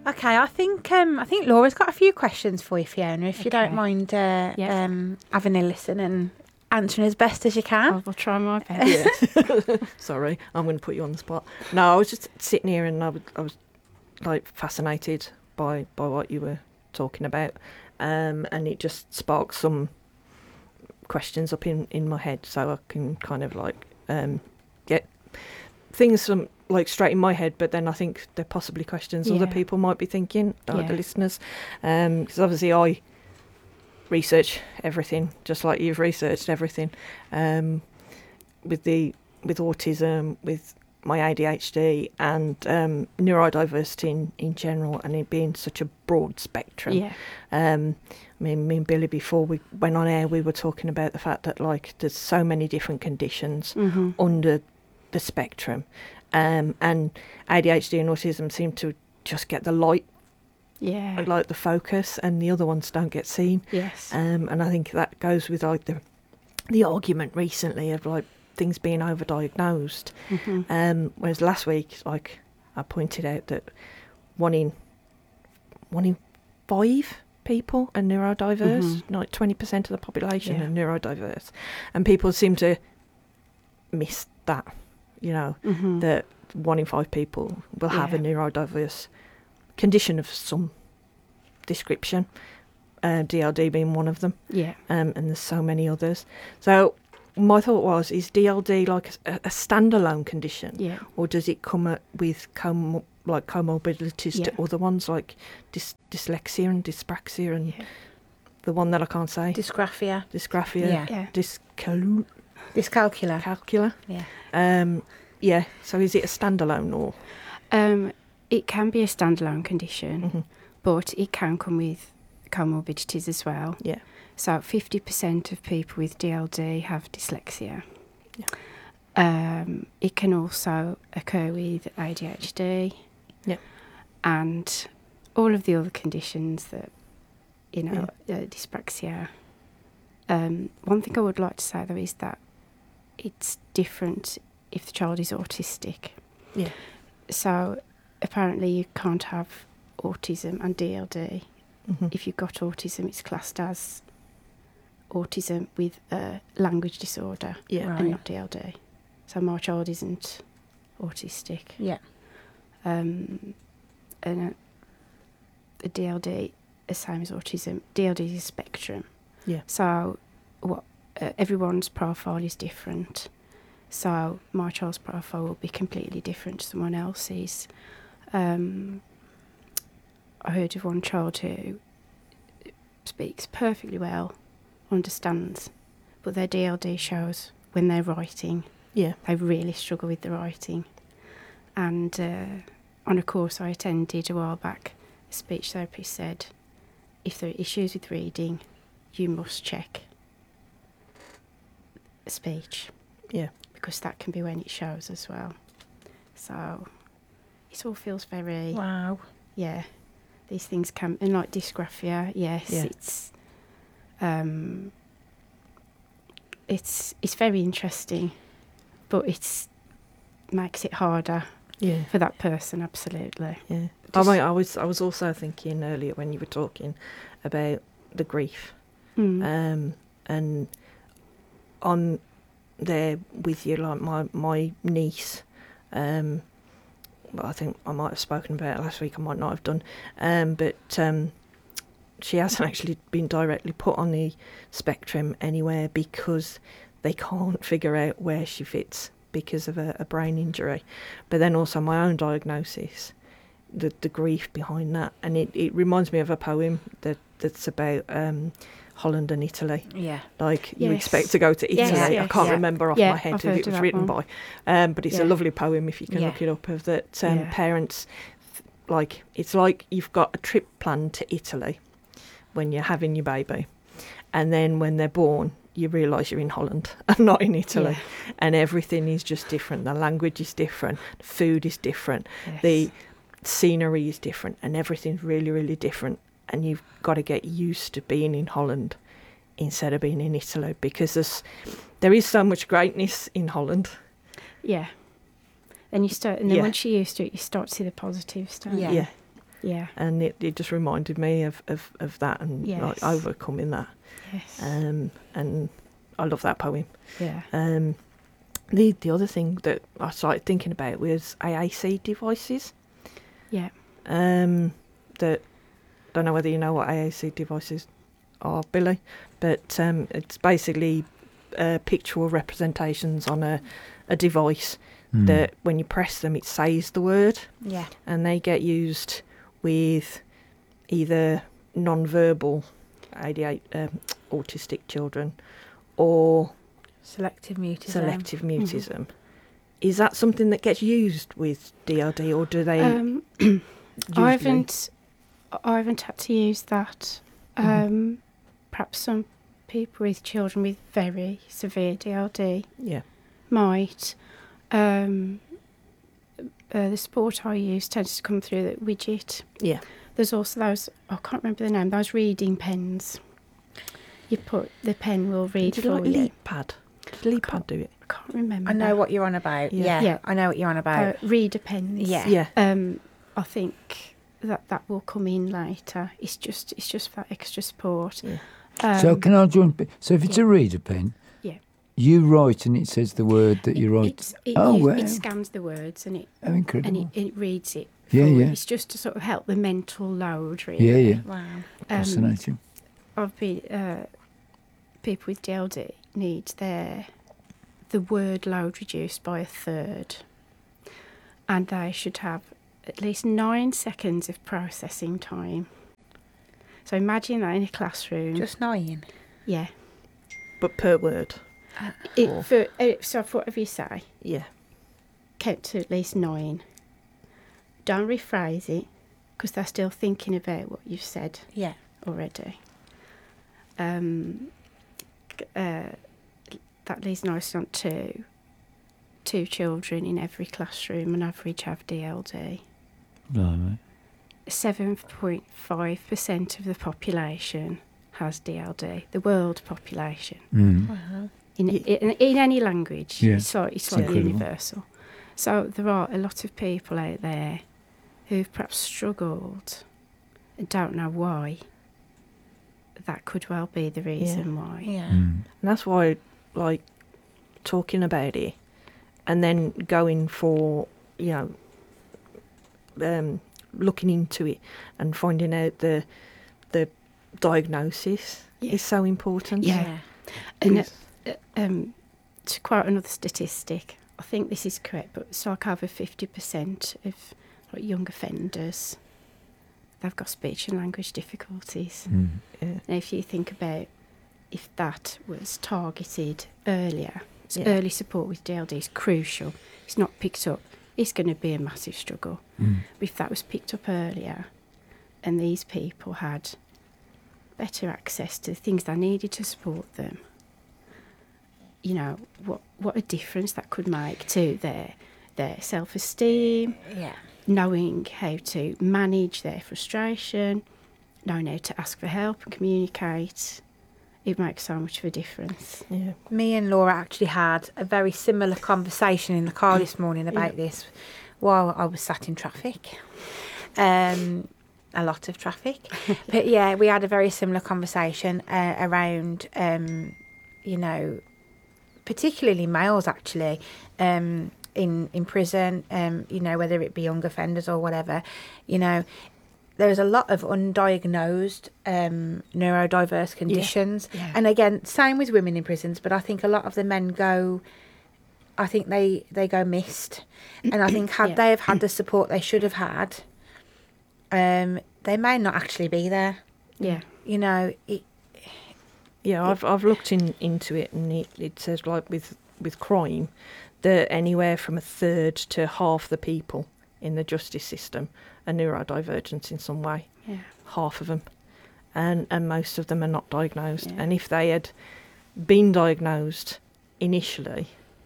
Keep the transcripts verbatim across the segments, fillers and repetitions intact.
Okay, I think um, I think Laura's got a few questions for you, Fiona, if you Okay. don't mind uh, Yeah. um, having a listen and answering as best as you can. I will try my best. Yeah. Sorry, I'm going to put you on the spot. No, I was just sitting here and I was, I was like fascinated by, by what you were talking about, um, and it just sparked some questions up in, in my head, so I can kind of like um, get things from like straight in my head, but then I think they're possibly questions Yeah. other people might be thinking, like Yeah. the listeners, because obviously I research everything just like you've researched everything, um, with the with autism, with my A D H D, and um, neurodiversity in, in general, and it being such a broad spectrum. Yeah. Um, I mean, me and Billy, before we went on air, we were talking about the fact that like there's so many different conditions Mm-hmm. under the spectrum, um, and A D H D and autism seem to just get the light, Yeah. like the focus, and the other ones don't get seen. Yes. Um, and I think that goes with like the the argument recently of like things being overdiagnosed. Mm-hmm. Um, whereas last week, like I pointed out that one in one in five people are neurodiverse, Mhm. like twenty percent of the population Yeah. are neurodiverse, and people seem to miss that. You know, Mm-hmm. that one in five people will have a Yeah. neurodiverse condition of some description. Uh, D L D being one of them, Yeah. um, and there's so many others. So my thought was, is D L D like a, a standalone condition, Yeah. or does it come at, with com- like comorbidities to Yeah. other ones like dys- dyslexia and dyspraxia and Yeah. the one that I can't say, Dysgraphia. dysgraphia, Yeah. Yeah. dyscalculia. Dyscalculia. Calcula. Yeah. Um, yeah. So is it a standalone or? Um, it can be a standalone condition, Mhm. but it can come with comorbidities as well. Yeah. So fifty percent of people with D L D have dyslexia. Yeah. Um, it can also occur with A D H D. Yeah. And all of the other conditions that, you know, uh, dyspraxia. Um, one thing I would like to say though is that it's different if the child is autistic. Yeah. So apparently you can't have autism and D L D. Mhm. If you've got autism, it's classed as autism with a language disorder Yeah. Right. and not D L D. So my child isn't autistic. Yeah. Um, and uh, the D L D, the same as autism, D L D is a spectrum. Yeah. So what uh, everyone's profile is different. So my child's profile will be completely different to someone else's. Um, I heard of one child who speaks perfectly well, understands, but their D L D shows when they're writing, Yeah. they really struggle with the writing. And uh, on a course I attended a while back, a speech therapist said, if there are issues with reading, you must check speech, Yeah. because that can be when it shows as well. So it all feels very, Wow. yeah, these things can, and like dysgraphia, yes, Yeah. it's, um, it's it's very interesting, but it's makes it harder Yeah. for that person, absolutely. Yeah. I Just- mean, I was I was also thinking earlier when you were talking about the grief, Mm. um, and I'm there with you, like my my niece. Um, well, I think I might have spoken about it last week. I might not have done, um, but um, she hasn't actually been directly put on the spectrum anywhere because they can't figure out where she fits because of a, a brain injury. But then also my own diagnosis, the the grief behind that, and it, it reminds me of a poem that that's about um, Holland and Italy. Yeah. Like you Yes. expect to go to Italy. Yes, I yes, can't yeah. remember off Yeah, my head I've who heard it of was that written one. by, um, but it's Yeah. a lovely poem if you can Yeah. look it up. Of that um, Yeah. parents, like it's like you've got a trip planned to Italy when you're having your baby, and then when they're born, you realise you're in Holland and not in Italy, Yeah. and everything is just different. The language is different, the food is different, Yes. the scenery is different, and everything's really, really different. And you've got to get used to being in Holland instead of being in Italy, because there's, there is so much greatness in Holland. Yeah. Then you start, and then Yeah. once you're used to it, you start to see the positives, don't Yeah. you? Yeah. Yeah. And it, it just reminded me of, of, of that and Yes. like overcoming that. Yes. Um, and I love that poem. yeah. Um, the the other thing that I started thinking about was A A C devices. Yeah. Um, that don't know whether you know what A A C devices are, Billy, but um, it's basically uh, pictorial representations on a, a device Mm. that when you press them, it says the word, Yeah. and they get used with either non-verbal A D H D, um, autistic children or Selective mutism. selective mutism. Is that something that gets used with D L D, or do they? Um, usually- I haven't. I haven't had to use that. Um, Mhm. Perhaps some people with children with very severe D L D Yeah. might. Um, uh, the sport I use tends to come through the widget. Yeah. There's also those, I can't remember the name, those reading pens. You put, the pen will read Did for like you. Leap Pad? Does Leap Pad can't- do it? I can't remember. I know what you're on about. Yeah. Yeah. Yeah. I know what you're on about. Uh, reader pens. Yeah. Yeah. Um, I think that that will come in later. It's just it's just for that extra support. Yeah. Um, So can I jump in? So if it's yeah. a reader pen, Yeah. you write and it says the word that you write. It's, it, Oh, you- wow. it scans the words and it Oh, incredible. and it, it reads it. Yeah, for you. yeah. It's just to sort of help the mental load, really. Yeah, yeah. Wow. Um, Fascinating. I've been uh, people with D L D need their the word load reduced by a third, and they should have at least nine seconds of processing time. So imagine that in a classroom. Just nine. yeah. But per word. Oh. It, for, uh, so for whatever you say, Yeah. count to at least nine. Don't rephrase it because they're still thinking about what you've said Yeah. already. Um, g- uh, that leads nicely on to two children in every classroom on average have D L D. Blimey. seven point five percent of the population has D L D, the world population. Mm. Wow. In, Ye- in, in any language, Yeah. so it's like Incredible. universal. So there are a lot of people out there who've perhaps struggled and don't know why. That could well be the reason why. Yeah. Mm. And that's why, like, talking about it and then going for, you know, um, looking into it and finding out the the diagnosis Yeah. is so important. Yeah. And uh, Because- um, to quote another statistic, I think this is correct, but it's like over fifty percent of like young offenders, they've got speech and language difficulties. Mm. yeah. Now, if you think about if that was targeted earlier, so Yeah. early support with D L D is crucial. It's not picked up. It's going to be a massive struggle. Mm. But if that was picked up earlier and these people had better access to the things they needed to support them, you know, what what a difference that could make to their their self-esteem, Yeah. knowing how to manage their frustration, knowing how to ask for help and communicate. It makes so much of a difference. Yeah. Me and Laura actually had a very similar conversation in the car this morning about this while I was sat in traffic. Um, a lot of traffic. But yeah, we had a very similar conversation uh, around, um, you know, particularly males actually, um, in, in prison, um, you know, whether it be young offenders or whatever, you know, there's a lot of undiagnosed um, neurodiverse conditions. Yeah. And again, same with women in prisons, but I think a lot of the men go, I think they, they go missed. And I think had Yeah. they have had the support they should have had, um, they may not actually be there. Yeah. You know, it, Yeah, I've I've looked in, into it, and it, it says like with with crime that anywhere from a third to half the people in the justice system are neurodivergent in some way. Yeah. Half of them, and and most of them are not diagnosed. Yeah. And if they had been diagnosed initially,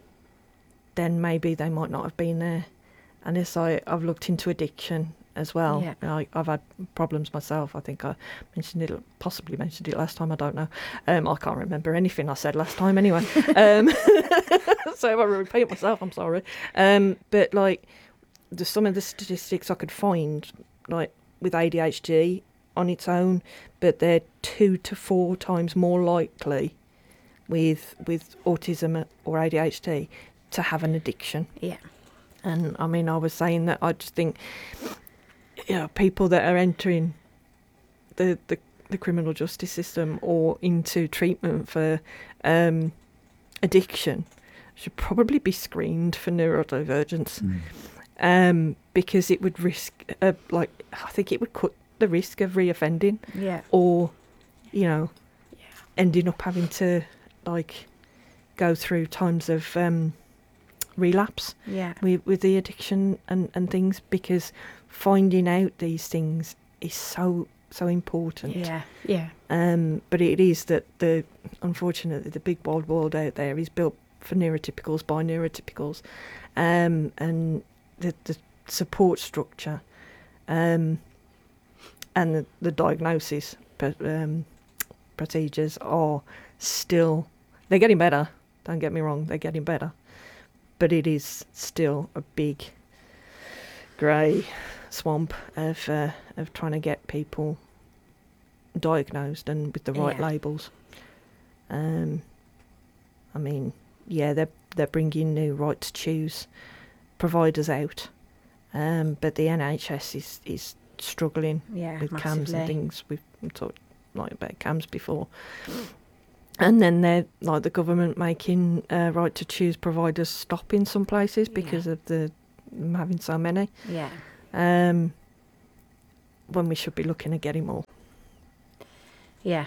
then maybe they might not have been there. And it's like I've looked into addiction as well. Yeah. I, I've had problems myself. I think I mentioned it, possibly mentioned it last time. I don't know. Um, I can't remember anything I said last time anyway. um, so if I repeat myself, I'm sorry. Um, but like, the, some of the statistics I could find, like with A D H D on its own, but they're two to four times more likely with with autism or A D H D to have an addiction. Yeah. And I mean, I was saying that I just think, you know, people that are entering the the, the criminal justice system or into treatment for um, addiction should probably be screened for neurodivergence. Mm. Um, because it would risk, uh, like, I think it would cut the risk of reoffending Yeah. or, you know, ending up having to, like, go through times of um, relapse Yeah. with, with the addiction and, and things, because finding out these things is so, so important. Yeah. Yeah. Um, but it is that the, unfortunately, the big wide world out there is built for neurotypicals by neurotypicals, um, and the, the support structure um, and the, the diagnosis but, um, procedures are still, they're getting better, don't get me wrong, they're getting better, but it is still a big grey swamp of uh, of trying to get people diagnosed and with the right Yeah. labels. Um, I mean, yeah, they're they're bringing new right to choose providers out, um, but the N H S is is struggling Yeah. with CAMS and massively. things. We've talked like about CAMS before, and then they're like the government making uh, right to choose providers stop in some places because Yeah. of the them having so many. Yeah. Um, when we should be looking at getting more. Yeah.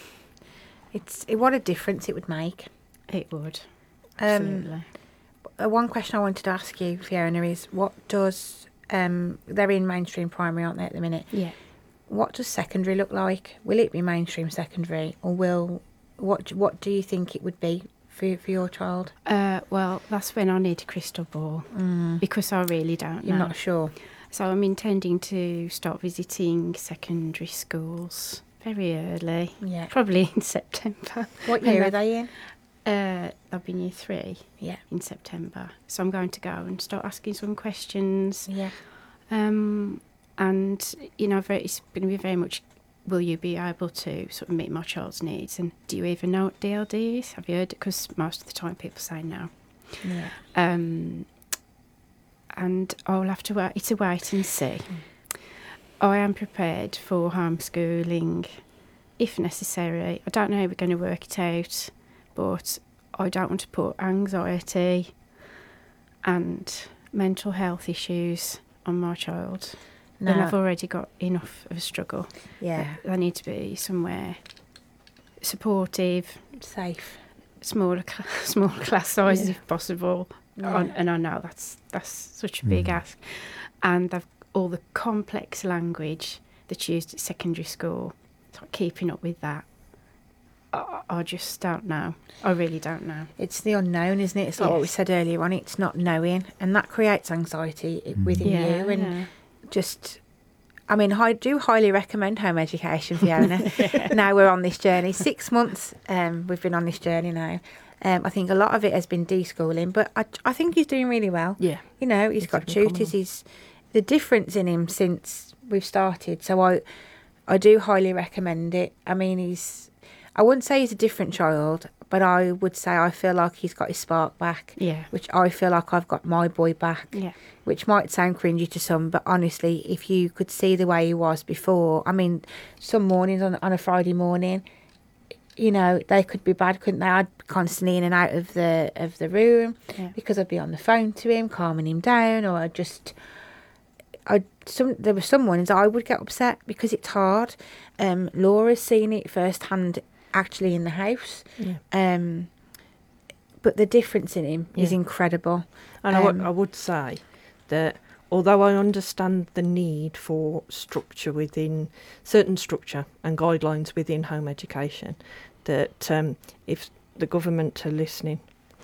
It's it, what a difference it would make. It would. Um, Absolutely. uh, one question I wanted to ask you, Fiona, is what does um they're in mainstream primary, aren't they, at the minute? Yeah. What does secondary look like? Will it be mainstream secondary, or will what what do you think it would be for for your child? Uh, well, that's when I need a crystal ball Mm. because I really don't You're know. not sure. So I'm intending to start visiting secondary schools very early, Yeah. probably in September. What And year are I've- they in? Uh, I'll be in year three Yeah. in September. So I'm going to go and start asking some questions. Yeah. Um, and, you know, very, it's going to be very much, will you be able to sort of meet my child's needs? And do you even know what D L D is? Have you heard it? Because most of the time people say no. Yeah. Um, and I'll have to wait. It's a wait and see. I am prepared for homeschooling if necessary. I don't know how we're going to work it out, but I don't want to put anxiety and mental health issues on my child. No. Then I've already got enough of a struggle. Yeah. They need to be somewhere supportive, Safe. smaller cl- smaller class sizes Yeah. if possible. Yeah. On, and I know that's that's such a big Mm. ask, and they've all the complex language that's used at secondary school. So keeping up with that, I, I just don't know. I really don't know. It's the unknown, isn't it? It's like what we Yes. said earlier on. It's not knowing, and that creates anxiety i- Mm. within Yeah, you. And yeah. just, I mean, I do highly recommend home education, Fiona. Now we're on this journey. Six months um, we've been on this journey now. Um, I think a lot of it has been deschooling, but I, I think he's doing really well. Yeah. You know, he's It's got definitely tutors. He's the difference in him since we've started. So I, I do highly recommend it. I mean, he's, I wouldn't say he's a different child, but I would say I feel like he's got his spark back, Yeah, which I feel like I've got my boy back, yeah, which might sound cringy to some, but honestly, if you could see the way he was before, I mean, some mornings on, on a Friday morning, you know, they could be bad, couldn't they? I'd be constantly in and out of the of the room yeah. because I'd be on the phone to him, calming him down, or I'd just, I some there were some mornings I would get upset because it's hard. Um, Laura's seen it firsthand, actually in the house. Yeah. Um, but the difference in him is Yeah. incredible. And I, would, Um, I would say that although I understand the need for structure within certain structure and guidelines within home education, that um, if the government are listening,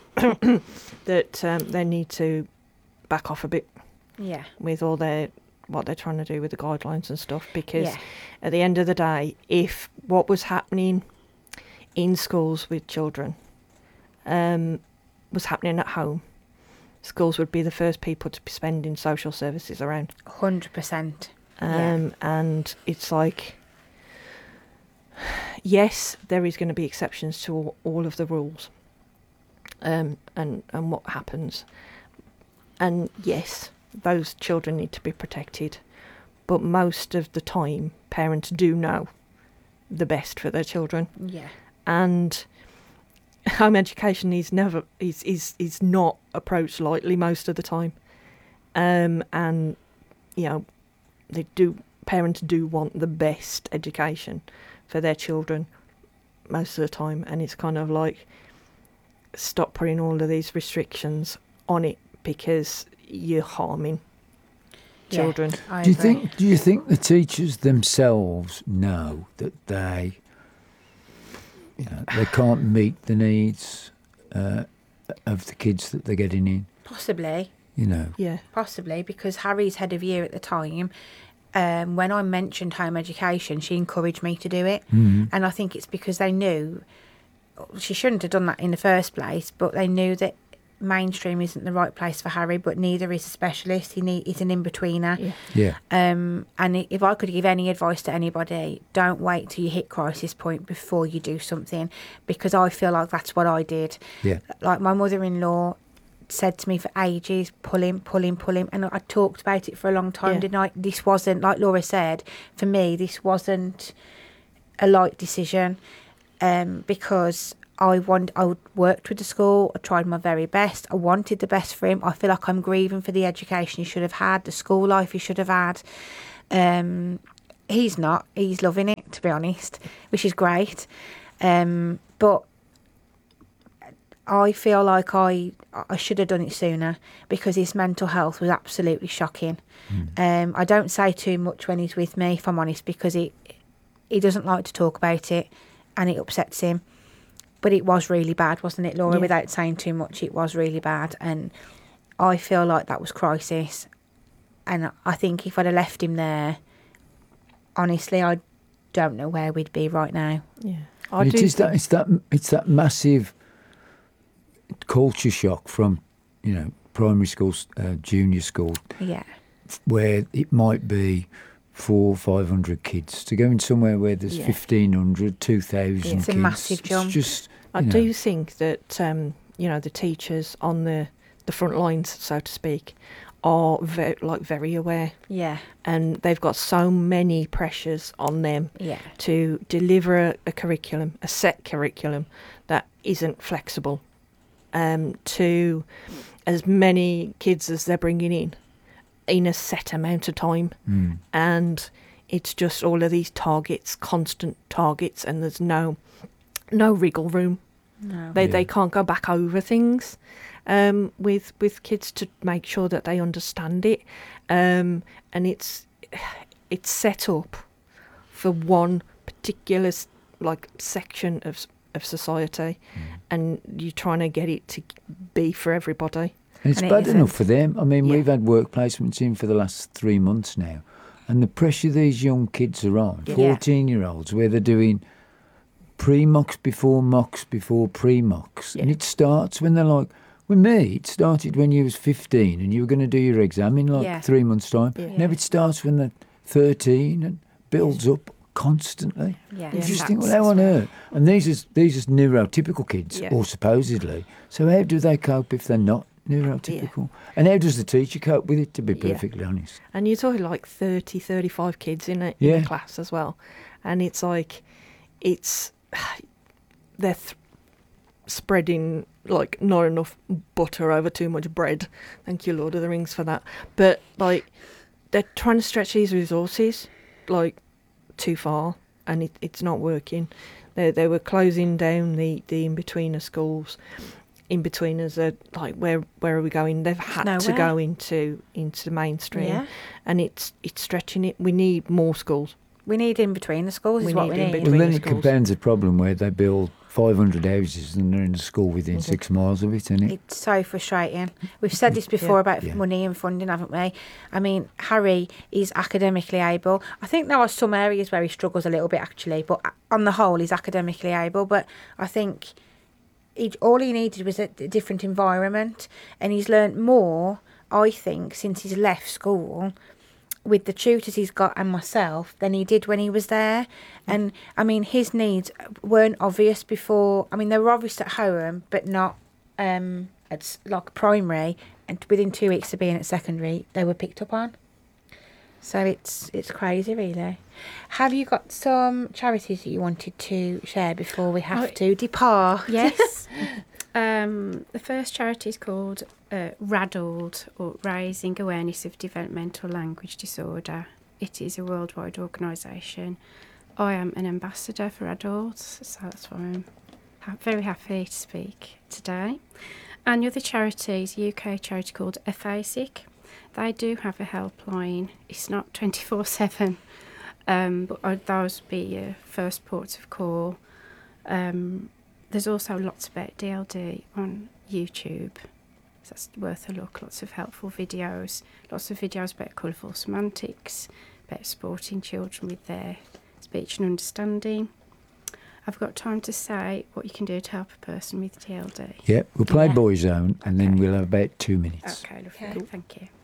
that um, they need to back off a bit Yeah, with all their what they're trying to do with the guidelines and stuff, because yeah, at the end of the day, if what was happening in schools with children um, was happening at home, schools would be the first people to be spending social services around. hundred percent. Um, and it's like, yes, there is going to be exceptions to all, all of the rules, um, and, and what happens. And yes, those children need to be protected. But most of the time, parents do know the best for their children. Yeah. And home education is never is, is, is not approached lightly most of the time. Um, and, you know, they do parents do want the best education for their children most of the time, and it's kind of like, stop putting all of these restrictions on it because you're harming Yeah, children. I Do you agree. think? Do you think the teachers themselves know that they, you know, they can't meet the needs uh, of the kids that they're getting in? Possibly. You know. Yeah. Possibly, because Harry's head of year at the time, um, when I mentioned home education, she encouraged me to do it. Mhm. And I think it's because they knew she shouldn't have done that in the first place, but they knew that mainstream isn't the right place for Harry, but neither is a specialist. He need, he's an in-betweener. Yeah. Yeah. Um, and i- if I could give any advice to anybody, don't wait till you hit crisis point before you do something, because I feel like that's what I did. Yeah. Like my mother-in-law said to me for ages, pull him, pull him, pull him. And I talked about it for a long time, Yeah. didn't I? This wasn't, like Laura said, for me, this wasn't a light decision, um, because I want, I worked with the school, I tried my very best, I wanted the best for him. I feel like I'm grieving for the education he should have had, the school life he should have had. Um, he's not, he's loving it, to be honest, which is great. Um, but I feel like I I should have done it sooner, because his mental health was absolutely shocking. Um, I don't say too much when he's with me, if I'm honest, because he he doesn't like to talk about it, and it upsets him. But it was really bad, wasn't it, Laura? Yeah. Without saying too much, it was really bad, and I feel like that was crisis. And I think if I'd have left him there, honestly, I don't know where we'd be right now. Yeah. I It do is that think- it's that it's that massive culture shock from, you know, primary school, uh, junior school, Yeah. where it might be four, five hundred kids to go in somewhere where there's Yeah. fifteen hundred, two thousand It's a kids. massive jump. It's just, I you know, do think that um, you know, the teachers on the the front lines, so to speak, are very, like very aware, Yeah. and they've got so many pressures on them Yeah. to deliver a, a curriculum, a set curriculum that isn't flexible, um, to as many kids as they're bringing in in a set amount of time. Mm. And it's just all of these targets, constant targets, and there's no no wriggle room. No. They Yeah. they can't go back over things um, with with kids to make sure that they understand it, um, and it's it's set up for one particular s- like section of s- of society, and you're trying to get it to be for everybody. And it's And it bad enough isn't. for them. I mean, Yeah. we've had work placements in for the last three months now, and the pressure these young kids are on, Yeah. fourteen-year-olds, where they're doing pre-mocks before mocks before pre-mocks, and Yeah. it starts when they're like, with me, it started when you was fifteen and you were going to do your exam in like Yeah. three months' time. Yeah. Now it starts when they're thirteen and builds up constantly. Yeah. You Yeah. just think, well, That's how on as well. earth? And these are these are neurotypical kids, Yeah. or supposedly. So how do they cope if they're not neurotypical? And how does the teacher cope with it? To be Yeah. perfectly honest, And you're talking like thirty, thirty-five kids in a, in Yeah. a class as well. And it's like, it's, they're th- spreading like not enough butter over too much bread. Thank you, Lord of the Rings, for that. But like, they're trying to stretch these resources like too far, and it, it's not working. They they were closing down the, the in-betweener schools. In-betweeners are like, where where are we going? They've had to Nowhere. go into into mainstream, Yeah. and it's it's stretching it. We need more schools. We need in between the schools is We what need we in need. well, between then the it schools. compounds a problem where they build five hundred houses and they're in a school within Mhm. six miles of it, isn't it? It's so frustrating. We've said this before Yeah. about Yeah. money and funding, haven't we? I mean, Harry is academically able. I think there are some areas where he struggles a little bit, actually, but on the whole, he's academically able. But I think he, all he needed was a, a different environment, and he's learnt more, I think, since he's left school with the tutors he's got and myself than he did when he was there. And I mean, his needs weren't obvious before. I mean, they were obvious at home, but not um, at s- like primary. And within two weeks of being at secondary, they were picked up on. So it's it's crazy, really. Have you got some charities that you wanted to share before we have Oh, to depart? Yes. um, the first charity is called uh, RADDLED, or Raising Awareness of Developmental Language Disorder. It is a worldwide organisation. I am an ambassador for adults, so that's why I'm ha- very happy to speak today. And the other charity is a U K charity called APHASIC. They do have a helpline. It's not twenty-four seven, um, but uh, those would be your first ports of call. Um, there's also lots about D L D on YouTube, so that's worth a look. Lots of helpful videos, lots of videos about colourful semantics, about supporting children with their speech and understanding. I've got time to say what you can do to help a person with D L D. Yeah, we'll play Yeah. Boyzone and then Okay. we'll have about two minutes. Okay, lovely. Okay. Thank you.